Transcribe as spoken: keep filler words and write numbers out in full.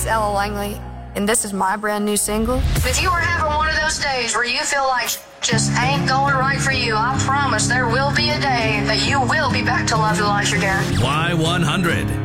is Ella Langley, and this is my brand new single. If you are having one of those days where you feel like just ain't going right for you, I promise there will be a day that you will be back to love your life again. Y one hundred.